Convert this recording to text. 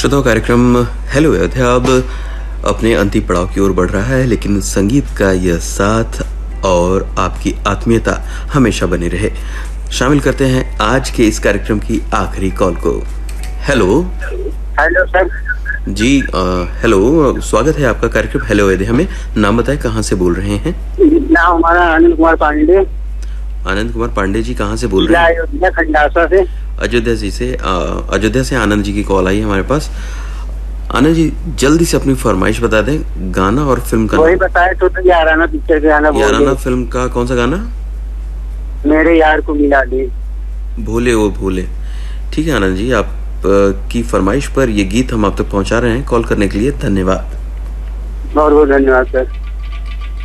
श्रोताओं, कार्यक्रम हेलो अयोध्या अब अपने अंतिम पड़ाव की ओर बढ़ रहा है, लेकिन संगीत का यह साथ और आपकी आत्मीयता हमेशा बनी रहे। शामिल करते हैं आज के इस कार्यक्रम की आखिरी कॉल को। हेलो हेलो सर जी, हेलो, स्वागत है आपका कार्यक्रम हेलो अयोध्या में। नाम बताएं, कहाँ से बोल रहे हैं? नाम हमारा आनंद कुमार पांडे। आनंद कुमार पांडे जी, कहाँ से बोल रहे हैं? अयोध्या खंडासा से। अयोध्या से आनंद जी की कॉल आई है हमारे पास। आनंद जी, जल्दी से अपनी फरमाइश बता दें, गाना और फिल्म का वही नाम। बताए तो याराना पिक्चर का गाना। याराना फिल्म का कौन सा गाना? मेरे यार को मिला दे। भोले ओ भोले। ठीक है आनंद जी, आप की फरमाइश पर ये गीत हम आप तक पहुंचा रहे हैं। कॉल करने के लिए धन्यवाद। बहुत बहुत धन्यवाद सर।